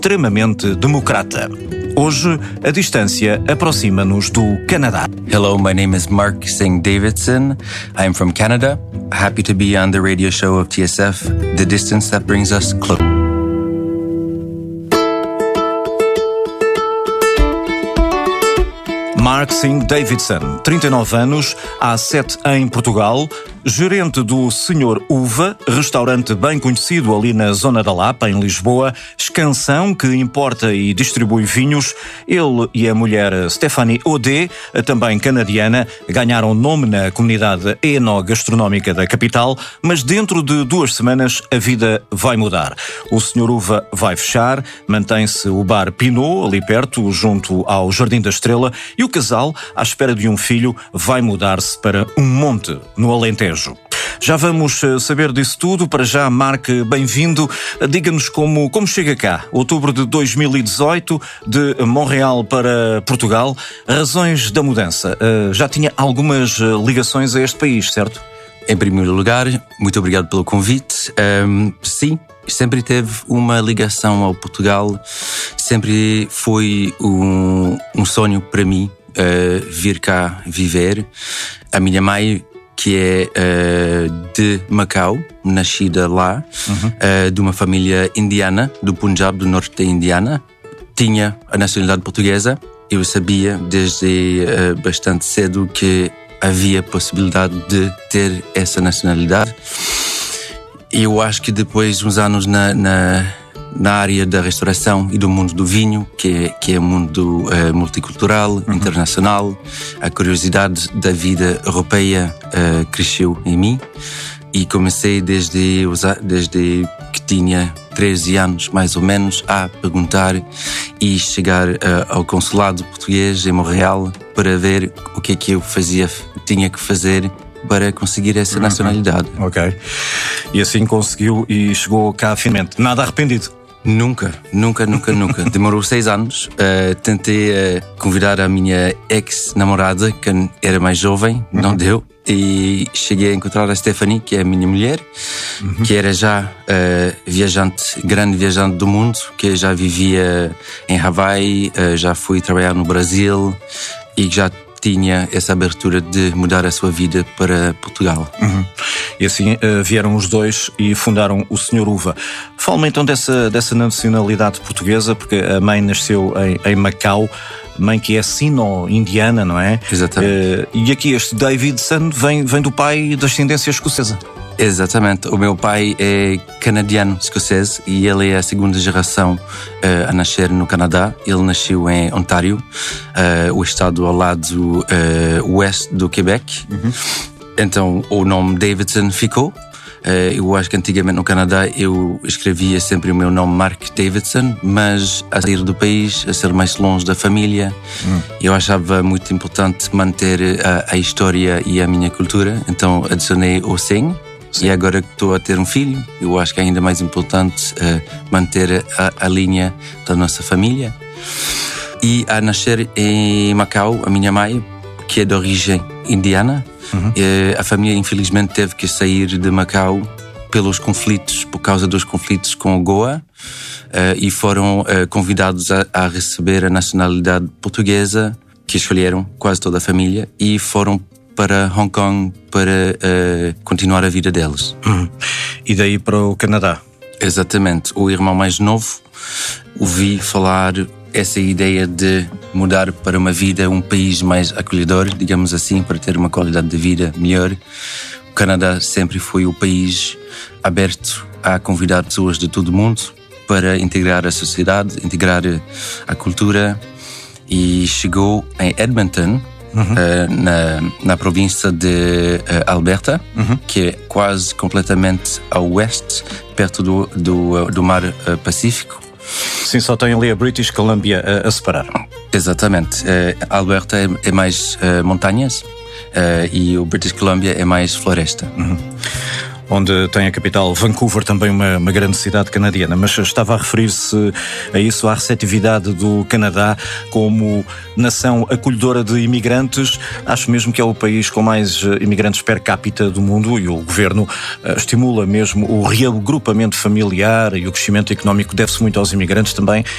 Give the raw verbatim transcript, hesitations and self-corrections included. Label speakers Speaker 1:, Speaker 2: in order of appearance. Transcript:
Speaker 1: extremamente democrata. Hoje, a distância aproxima-nos do Canadá.
Speaker 2: Hello, my name is Mark Singh Davidson. I'm from Canada. Happy to be on the radio show of T S F, The Distance That Brings Us Close.
Speaker 1: Mark Singh Davidson, trinta e nove anos, há sete em Portugal, gerente do Senhor Uva, restaurante bem conhecido ali na zona da Lapa, em Lisboa, escansão que importa e distribui vinhos. Ele e a mulher Stephanie Audet, também canadiana, ganharam nome na comunidade enogastronómica da capital, mas dentro de duas semanas a vida vai mudar. O Senhor Uva vai fechar, mantém-se o bar Pinot, ali perto, junto ao Jardim da Estrela, e o casal, à espera de um filho, vai mudar-se para um monte, no Alentejo. Já vamos saber disso tudo. Para já, Mark, bem-vindo. Diga-nos como, como chega cá, outubro de dois mil e dezoito, de Montreal para Portugal. Razões da mudança. Já tinha algumas ligações a este país, certo?
Speaker 2: Em primeiro lugar, muito obrigado pelo convite. Um, sim, sempre teve uma ligação ao Portugal. Sempre foi um, um sonho para mim uh, vir cá viver. A minha mãe, que é uh, de Macau, nascida lá, uhum. uh, de uma família indiana, do Punjab, do norte da Indiana, tinha a nacionalidade portuguesa. Eu sabia desde uh, bastante cedo que havia possibilidade de ter essa nacionalidade. E eu acho que depois de uns anos na, na, na área da restauração e do mundo do vinho, que é, que é um mundo uh, multicultural, uhum. internacional, a curiosidade da vida europeia uh, cresceu em mim e comecei desde, desde que tinha treze anos, mais ou menos, a perguntar e chegar uh, ao consulado português em Montreal para ver o que é que eu fazia, tinha que fazer para conseguir essa nacionalidade.
Speaker 1: Uhum. Ok. E assim conseguiu e chegou cá finalmente. Nada arrependido?
Speaker 2: Nunca, nunca, nunca, nunca. Demorou seis anos. Uh, tentei uh, convidar a minha ex-namorada, que era mais jovem, uhum. não deu. E cheguei a encontrar a Stephanie, que é a minha mulher, uhum. que era já uh, viajante, grande viajante do mundo, que já vivia em Hawaii, uh, já foi trabalhar no Brasil e já tinha essa abertura de mudar a sua vida para Portugal.
Speaker 1: Uhum. E assim uh, vieram os dois e fundaram o Senhor Uva. Fala-me então dessa, dessa nacionalidade portuguesa, porque a mãe nasceu em, em Macau, mãe que é sino-indiana, não é?
Speaker 2: Exatamente.
Speaker 1: Uh, e aqui este Davidson vem, vem do pai de ascendência escocesa.
Speaker 2: Exatamente. O meu pai é canadiano-escocese e ele é a segunda geração uh, a nascer no Canadá. Ele nasceu em Ontário, uh, o estado ao lado uh, oeste do Quebec. Uhum. Então o nome Davidson ficou. Uh, eu acho que antigamente no Canadá eu escrevia sempre o meu nome Mark Davidson, mas a sair do país, a ser mais longe da família, hum. eu achava muito importante manter a, a história e a minha cultura, então adicionei o Singh. Sim. E agora que estou a ter um filho, eu acho que é ainda mais importante uh, manter a, a linha da nossa família. E a nascer em Macau, a minha mãe, que é de origem indiana, uhum. uh, a família infelizmente teve que sair de Macau pelos conflitos, por causa dos conflitos com o Goa, uh, e foram uh, convidados a, a receber a nacionalidade portuguesa, que escolheram quase toda a família, e foram para Hong Kong para uh, continuar a vida deles.
Speaker 1: Uhum. E daí para o Canadá?
Speaker 2: Exatamente. O irmão mais novo ouvi falar essa ideia de mudar para uma vida, um país mais acolhedor, digamos assim, para ter uma qualidade de vida melhor. O Canadá sempre foi o país aberto a convidar pessoas de todo o mundo para integrar a sociedade, integrar a cultura, e chegou em Edmonton, Uhum. Uh, na, na província de uh, Alberta, uhum. que é quase completamente ao oeste, perto do, do, do mar uh, Pacífico.
Speaker 1: Sim, só tem ali a British Columbia a, a separar.
Speaker 2: Exatamente. Uh, Alberta é, é mais uh, montanhas uh, e o British Columbia é mais floresta.
Speaker 1: Uhum. Onde tem a capital Vancouver, também uma, uma grande cidade canadiana. Mas estava a referir-se a isso, à receptividade do Canadá como nação acolhedora de imigrantes. Acho mesmo que é o país com mais imigrantes per capita do mundo, e o governo uh, estimula mesmo o reagrupamento familiar, e o crescimento económico deve-se muito aos imigrantes também.